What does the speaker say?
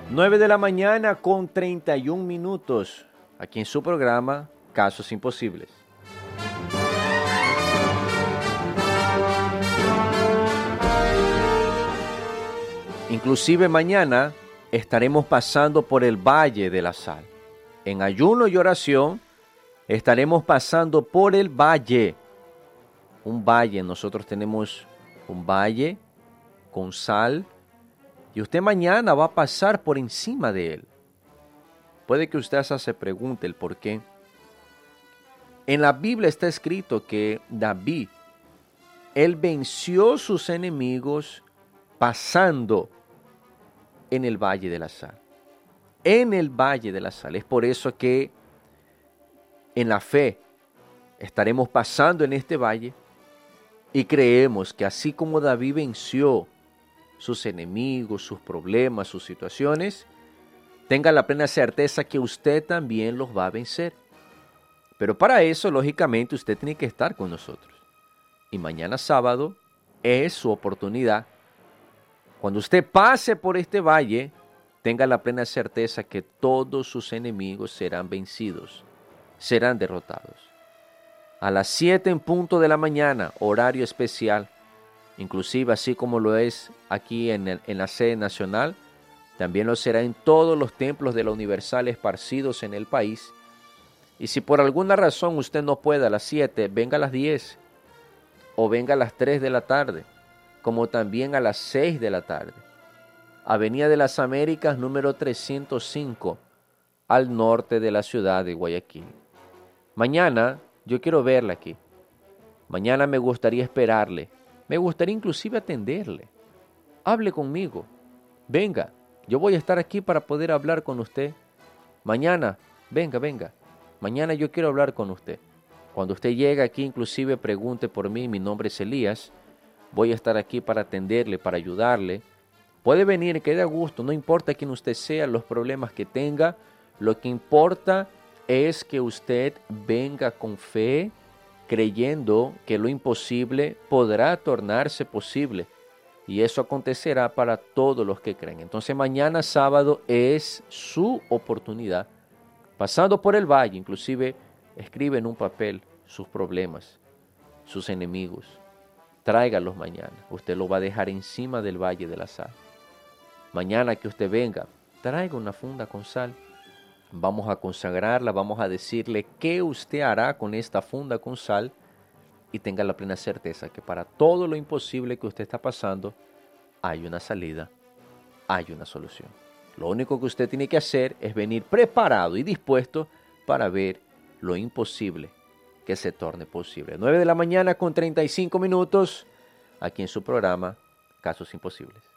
9 de la mañana con 31 minutos, aquí en su programa Casos Imposibles. Inclusive mañana estaremos pasando por el Valle de la Sal. En ayuno y oración estaremos pasando por el valle. Un valle, nosotros tenemos un valle con sal y usted mañana va a pasar por encima de él. Puede que usted se pregunte el por qué. En la Biblia está escrito que David, él venció sus enemigos pasando en el Valle de la Sal. En el Valle de la Sal. Es por eso que en la fe estaremos pasando en este valle y creemos que así como David venció sus enemigos, sus problemas, sus situaciones, tenga la plena certeza que usted también los va a vencer. Pero para eso, lógicamente, usted tiene que estar con nosotros. Y mañana sábado es su oportunidad. Cuando usted pase por este valle, tenga la plena certeza que todos sus enemigos serán vencidos, serán derrotados. A las 7 en punto de la mañana, horario especial, inclusive así como lo es aquí en la sede nacional, también lo será en todos los templos de la Universal esparcidos en el país. Y si por alguna razón usted no puede a las 7, venga a las 10 o venga a las 3 de la tarde, como también a las 6 de la tarde. Avenida de las Américas, número 305, al norte de la ciudad de Guayaquil. Mañana yo quiero verla aquí. Mañana me gustaría esperarle. Me gustaría inclusive atenderle. Hable conmigo. Venga, yo voy a estar aquí para poder hablar con usted. Mañana, venga. Mañana yo quiero hablar con usted. Cuando usted llegue aquí, inclusive pregunte por mí. Mi nombre es Elías. Voy a estar aquí para atenderle, para ayudarle. Puede venir, quede a gusto. No importa quién usted sea, los problemas que tenga. Lo que importa es que usted venga con fe, creyendo que lo imposible podrá tornarse posible. Y eso acontecerá para todos los que creen. Entonces mañana sábado es su oportunidad. Pasando por el valle, inclusive escribe en un papel sus problemas, sus enemigos. Tráigalos mañana. Usted lo va a dejar encima del Valle de la Sal. Mañana que usted venga, traiga una funda con sal. Vamos a consagrarla, vamos a decirle qué usted hará con esta funda con sal y tenga la plena certeza que para todo lo imposible que usted está pasando, hay una salida, hay una solución. Lo único que usted tiene que hacer es venir preparado y dispuesto para ver lo imposible que se torne posible. 9 de la mañana con 35 minutos, aquí en su programa Casos Imposibles.